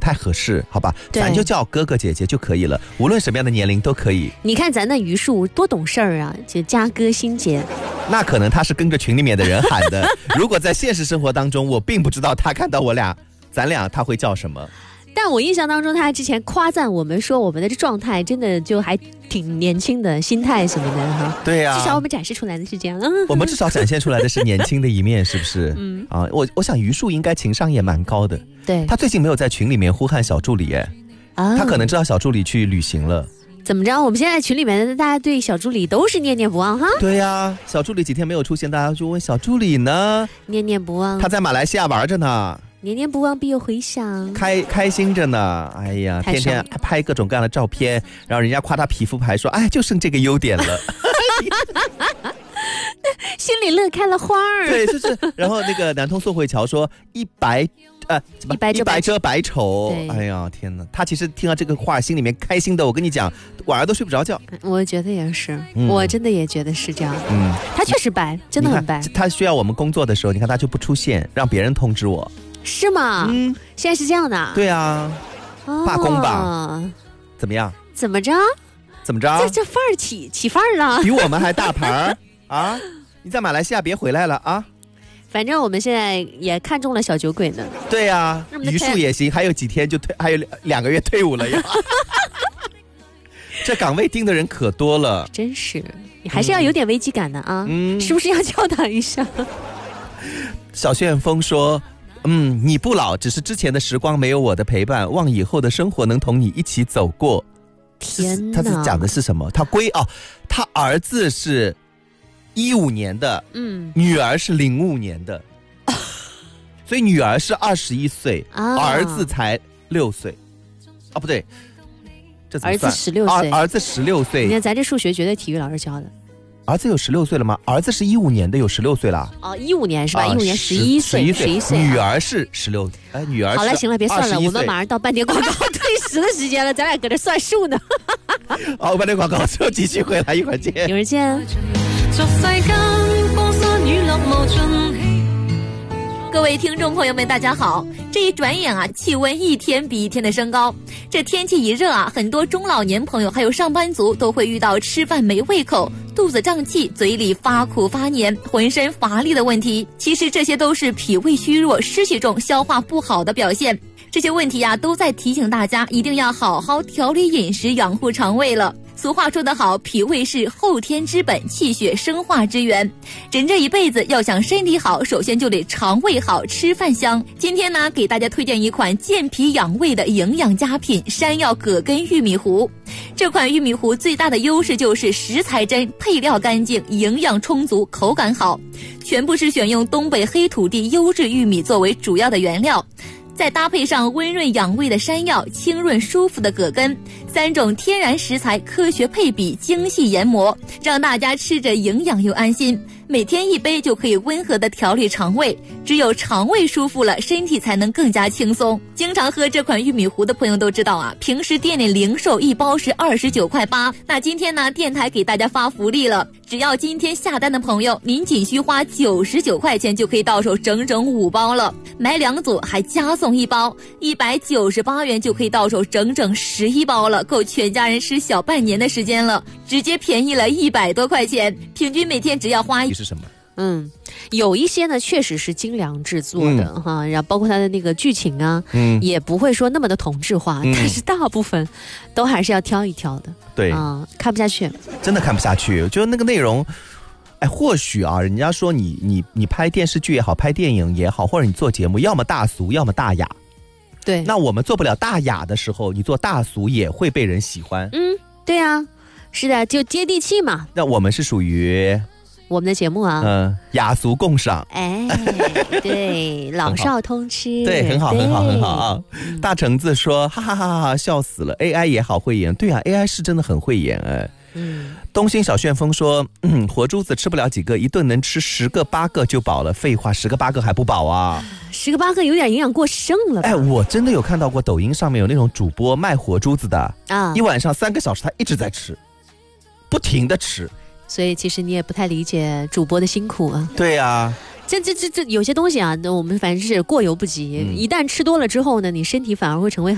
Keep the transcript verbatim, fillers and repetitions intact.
太合适，好吧？咱就叫哥哥姐姐就可以了，无论什么样的年龄都可以。 你看咱那榆树多懂事儿啊，就嘉哥心姐。 那可能他是跟着群里面的人喊的。如果在现实生活当中，我并不知道他看到我俩，咱俩他会叫什么。 但我印象当中，他之前夸赞我们说我们的这状态真的就还挺年轻的，心态什么的哈。 对呀、啊， 至少我们展示出来的是这样。 我们至少展现出来的是年轻的一面，是不是？嗯啊，我我想榆树应该情商也蛮高的。 对， 他最近没有在群里面呼喊小助理哎，啊，他可能知道小助理去旅行了。 怎么着？我们现在群里面的大家对小助理都是念念不忘哈。 对呀、啊，小助理几天没有出现，大家就问小助理呢？ 念念不忘。 他在马来西亚玩着呢。 念念不忘必有回响， 开开心着呢。哎呀，天天拍各种各样的照片，然后人家夸他皮肤白，说哎，就剩这个优点了。 心里乐开了花儿。 对，就是。然后那个南通宋慧乔说一白呃一白遮一白遮百丑。哎呀天哪，他其实听到这个话心里面开心的，我跟你讲，晚上都睡不着觉。 我觉得也是、嗯、我真的也觉得是这样。嗯，他确实白，真的很白。 他需要我们工作的时候，你看他就不出现，让别人通知我。 是吗？嗯，现在是这样的。 对啊，罢工吧。怎么样？ 怎么着？ 怎么着？ 这这范儿起起范儿了， 比我们还大牌儿啊！你在马来西亚别回来了啊！ 反正我们现在也看中了小酒鬼呢。 对呀、啊，榆树也行，还有几天就退，还有两个月退伍了呀。这岗位定的人可多了， 真是，你还是要有点危机感的啊！嗯，是不是要叫他一下？ 小旋风说。嗯，你不老，只是之前的时光没有我的陪伴，望以后的生活能同你一起走过。 天哪， 他是讲的是什么？他归哦，他儿子是一五年的，嗯，女儿是零五年的，所以女儿是二十一岁，啊，儿子才六岁。哦，不对，这怎么算？ 儿子十六岁， 儿子十六岁。 你看咱这数学绝对体育老师教的。 儿子有十六岁了吗？儿子是一五年的，有十六岁了。 哦，一五年是吧？一五、啊、年十一岁，十一岁。 女儿是十六，哎，女儿是。 好了，行了，别算了，我们马上到半点广告退时的时间了，咱俩搁这算数呢。 好，半点广告之后继续回来，一会儿见。 一会儿见。各位听众朋友们，大家好！这一转眼啊，气温一天比一天的升高。这天气一热啊，很多中老年朋友还有上班族都会遇到吃饭没胃口、肚子胀气、嘴里发苦发黏、浑身乏力的问题。其实这些都是脾胃虚弱、湿气重、消化不好的表现。这些问题啊，都在提醒大家一定要好好调理饮食，养护肠胃了。俗话说得好，脾胃是后天之本，气血生化之源。人这一辈子要想身体好，首先就得肠胃好，吃饭香。今天呢，给大家推荐一款健脾养胃的营养佳品——山药葛根玉米糊。这款玉米糊最大的优势就是食材真，配料干净，营养充足，口感好。全部是选用东北黑土地优质玉米作为主要的原料。再搭配上温润养胃的山药、清润舒服的葛根，三种天然食材科学配比、精细研磨，让大家吃着营养又安心。每天一杯就可以温和的调理肠胃，只有肠胃舒服了，身体才能更加轻松。经常喝这款玉米糊的朋友都知道啊，平时店里零售一包是二十九块八，那今天呢，电台给大家发福利了，只要今天下单的朋友，您仅需花九十九块钱就可以到手整整五包了，买两组还加送一包，一百九十八元就可以到手整整十一包了，够全家人吃小半年的时间了，直接便宜了一百多块钱，平均每天只要花。 是什么？ 嗯，有一些呢确实是精良制作的、嗯、哈，然后包括它的那个剧情啊，嗯，也不会说那么的同质化、嗯，但是大部分都还是要挑一挑的。 对啊、嗯，看不下去， 真的看不下去。就那个内容，哎，或许啊，人家说你你你拍电视剧也好，拍电影也好，或者你做节目，要么大俗，要么大雅。 对， 那我们做不了大雅的时候，你做大俗也会被人喜欢。 嗯，对啊，是的，就接地气嘛。 那我们是属于。 我们的节目啊， 嗯，雅俗共赏， 哎，对，老少通吃， 对，很好，很好，很好啊！嗯、大橙子说，哈哈哈哈，笑死了 ！A I 也好会演，对啊 ，A I 是真的很会演哎。嗯，东兴小旋风说，嗯，活珠子吃不了几个，一顿能吃十个八个就饱了。废话，十个八个还不饱啊？ 十个八个有点营养过剩了吧。 哎，我真的有看到过抖音上面有那种主播卖活珠子的啊，一晚上三个小时他一直在吃，不停的吃。 所以其实你也不太理解主播的辛苦啊。 对呀、啊， 这这这这有些东西啊，我们反正是过犹不及、嗯。一旦吃多了之后呢，你身体反而会成为